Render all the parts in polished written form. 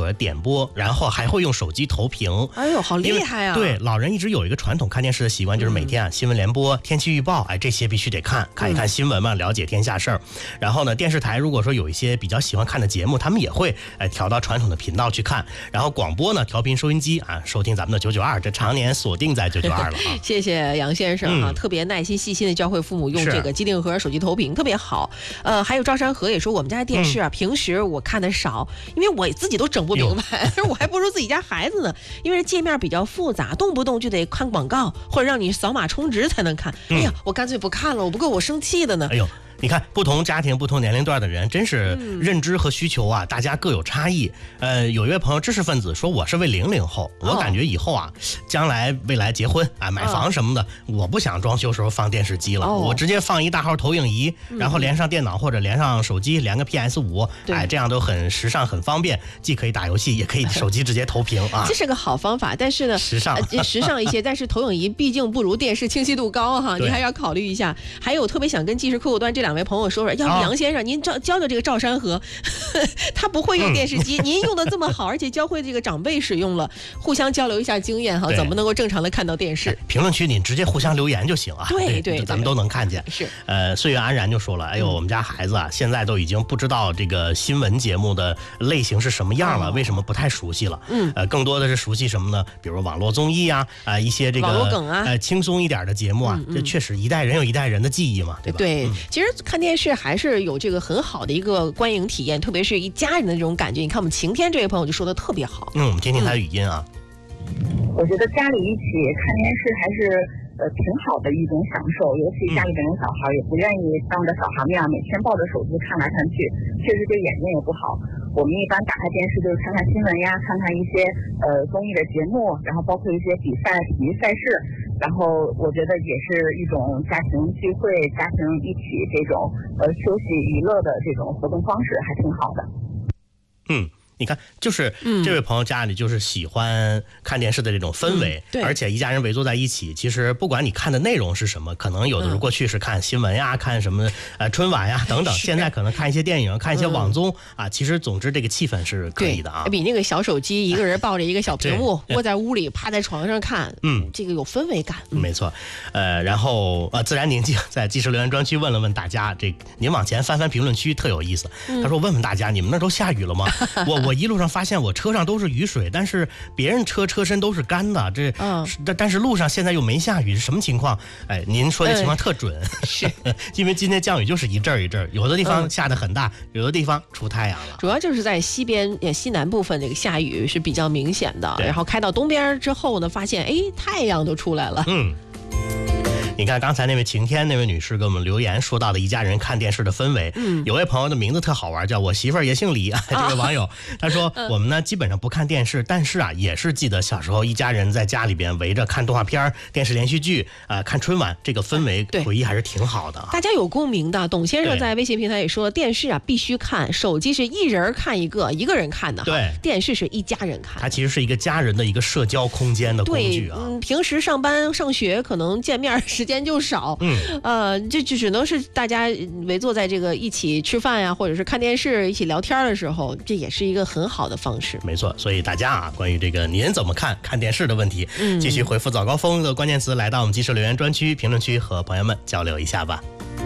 的点播，然后还会用手机投屏。 哎呦，好厉害啊！ 对，老人一直有一个传统看电视的习惯，就是每天啊新闻联播、天气预报，这些必须得看一看新闻嘛，了解天下事儿。然后呢，电视台如果说有一些比较喜欢看的节目，他们也会调到传统的频道去看。然后广播呢，调频收音机收听咱们的992，这常年锁定在992了啊。 谢谢杨先生啊，特别耐心细心的教会父母用这个机顶盒手机投屏，特别好。还有赵山河也说，我们家的电视平时我看的少，因为我自己都整不明白，我还不如自己家孩子呢，因为界面比较复杂，动不动就得看广告或者让你扫码充值才能看。哎呀，我干脆不看了，我不够我生气的呢。 哎呦，你看不同家庭不同年龄段的人真是认知和需求啊，大家各有差异。有一位朋友知识分子说，我是为00后，我感觉以后啊，将来未来结婚买房什么的，我不想装修时候放电视机了，我直接放一大号投影仪，然后连上电脑或者连上手机，连个 PS5，这样都很时尚很方便，既可以打游戏也可以手机直接投屏啊。 这是个好方法，但是呢，时尚一些，但是投影仪毕竟不如电视清晰度高哈，你还要考虑一下。还有特别想跟技术客户端这两位朋友说，要不杨先生您教这个赵山河，他不会用电视机，您用的这么好，而且教会这个长辈使用了，互相交流一下经验哈，怎么能够正常的看到电视？ 评论区你直接互相留言就行啊。对，咱们都能看见。 是岁月安然就说了，哎呦，我们家孩子啊，现在都已经不知道这个新闻节目的类型是什么样了，为什么不太熟悉了？更多的是熟悉什么呢？比如网络综艺啊，一些这个网络梗啊， 轻松一点的节目啊，这确实一代人有一代人的记忆嘛，对吧？ 对，其实看电视还是有这个很好的一个观影体验，特别是一家人的这种感觉。你看我们晴天这位朋友就说的特别好。 我们听听他的语音啊。 我觉得家里一起看电视还是挺好的一种享受，尤其家里边的小孩也不愿意当着小孩面每天抱着手机看来看去，确实对眼睛也不好。我们一般打开电视就是看看新闻呀，看看一些综艺的节目，然后包括一些比赛、体育赛事，然后我觉得也是一种家庭聚会、家庭一起这种休息娱乐的这种活动方式，还挺好的。 你看，就是这位朋友家里就是喜欢看电视的这种氛围，而且一家人围坐在一起。其实不管你看的内容是什么，可能有的时候过去是看新闻呀，看什么春晚呀等等，现在可能看一些电影，看一些网综其实总之这个气氛是可以的啊。 比那个小手机一个人抱着一个小屏幕窝在屋里趴在床上看，这个有氛围感。 没错。然后自然宁静在即时留言专区问了问大家，您往前翻翻评论区特有意思。他说问问大家，你们那都下雨了吗？我一路上发现我车上都是雨水，但是别人车身都是干的，但是路上现在又没下雨，是什么情况？您说的情况特准， 是因为今天降雨就是一阵一阵，有的地方下得很大，有的地方出太阳了。 主要就是在西南部分这个下雨是比较明显的，然后开到东边之后呢，发现太阳都出来了。 你看刚才那位晴天那位女士给我们留言说到的一家人看电视的氛围，有位朋友的名字特好玩，叫我媳妇儿也姓李这位网友他说我们呢基本上不看电视，但是也是记得小时候一家人在家里边围着看动画片、电视连续剧看春晚，这个氛围回忆还是挺好的。 大家有共鸣的。董先生在微信平台也说，电视必须看，手机是一人看一个人看的， 对， 电视是一家人看， 它其实是一个家人的一个社交空间的工具啊。 平时上班上学可能见面时间就少，这就只能是大家围坐在这个一起吃饭呀，或者是看电视一起聊天的时候，这也是一个很好的方式。 没错，所以大家关于这个您怎么看电视的问题，继续回复早高峰的关键词，来到我们即时留言专区评论区和朋友们交流一下吧。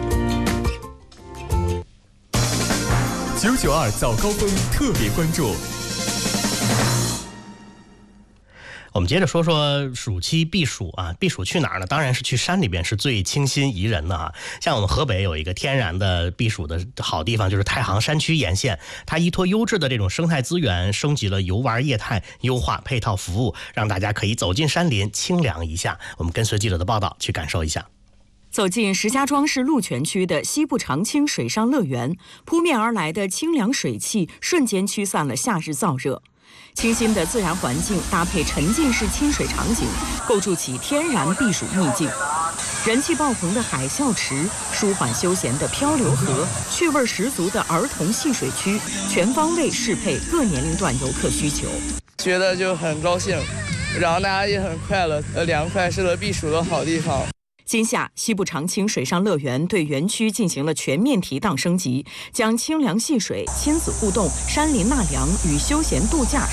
992早高峰特别关注。 我们接着说说暑期避暑啊，避暑去哪儿呢？当然是去山里边是最清新宜人的啊。像我们河北有一个天然的避暑的好地方，就是太行山区沿线，它依托优质的这种生态资源，升级了游玩业态，优化配套服务，让大家可以走进山林清凉一下。我们跟随记者的报道去感受一下。 走进石家庄市鹿泉区的西部长青水上乐园，扑面而来的清凉水汽瞬间驱散了夏日燥热。清新的自然环境搭配沉浸式亲水场景，构筑起天然避暑秘境。人气爆棚的海啸池，舒缓休闲的漂流河，趣味十足的儿童戏水区，全方位适配各年龄段游客需求。 觉得就很高兴，然后大家也很快乐，凉快，适合避暑的好地方。 今夏，西部长青水上乐园对园区进行了全面提档升级，将清凉戏水、亲子互动、山林纳凉与休闲度假